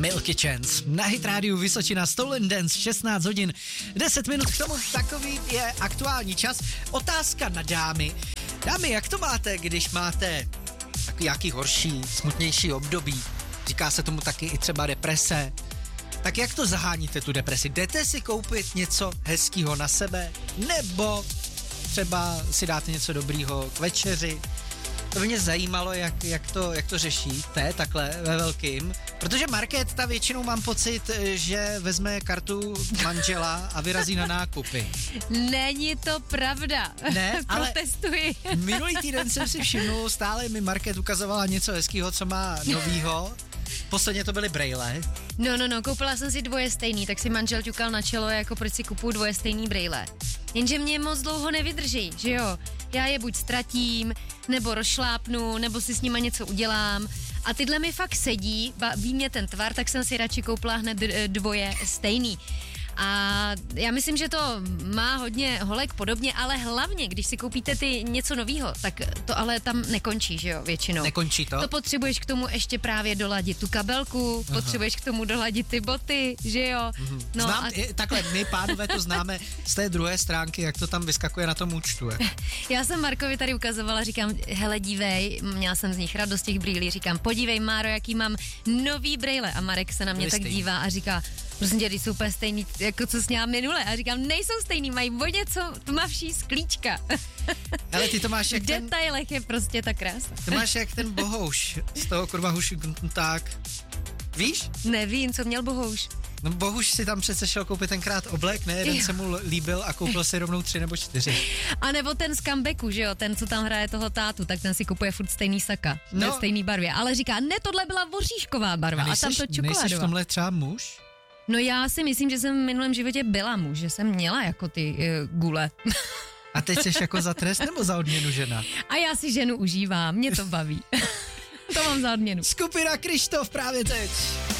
Milky Chance. Na Hit Rádiu Vysočina Stolen Dance 16 hodin 10 minut k tomu, takový je aktuální čas. Otázka na dámy. Dámy, jak to máte, když máte takový jaký horší, smutnější období? Říká se tomu taky i třeba deprese. Tak jak to zaháníte tu depresi? Jdete si koupit něco hezkýho na sebe? Nebo třeba si dáte něco dobrýho k večeři? To by mě zajímalo, jak to řešíte takhle ve velkým. Protože Markéta většinou mám pocit, že vezme kartu manžela a vyrazí na nákupy. Není to pravda. Ne, ale protestuji. Minulý týden jsem si všimnul, stále mi Markét ukazovala něco hezkýho, co má novýho. Posledně to byly brejle. No, koupila jsem si dvoje stejný, tak si manžel ťukal na čelo, jako proč si kupuju dvoje stejný brejle. Jenže mě moc dlouho nevydrží, že jo? Já je buď ztratím, nebo rozšlápnu, nebo si s nima něco udělám. A tyhle mi fakt sedí, baví mě ten tvar, tak jsem si radši koupila hned dvoje stejný. A já myslím, že to má hodně holek podobně, ale hlavně, když si koupíte ty něco novýho, tak to ale tam nekončí, že jo, většinou. Nekončí to? To potřebuješ k tomu ještě právě doladit tu kabelku, potřebuješ k tomu doladit ty boty, že jo. No takhle, my pánové to známe z té druhé stránky, jak to tam vyskakuje na tom účtu. Já jsem Markovi tady ukazovala, říkám, hele dívej, měla jsem z nich radost těch brýlí, říkám, podívej Máro, jaký mám nový brejle. A Marek se na mě tak dívá a říká, prosím tě, jsou úplně stejný, jako co sněla minule. A říkám, nejsou stejný, mají o něco tmavší sklíčka. Ale ty to máš jak v detailech je prostě ta krása. Ty máš jak ten Bohouš z toho kurva Huši tak. Víš? Nevím, co měl Bohouš. No Bohuš si tam přece šel koupit tenkrát oblek, ne? Jeden se mu líbil a koupil si rovnou 3 nebo 4. A nebo ten z comebacku, že jo? Ten, co tam hraje toho tátu, tak ten si kupuje furt stejný saka. No. Ve stejný barvě. Ale říká, ne, tohle byla voříšková barva. A tam to čokoládová. Nejseš v tomhle třeba muž? No já si myslím, že jsem v minulém životě byla muž, že jsem měla jako ty gule. A teď jsi jako za trest nebo za odměnu žena? A já si ženu užívám, mě to baví. To mám za odměnu. Skupina Krištof právě teď.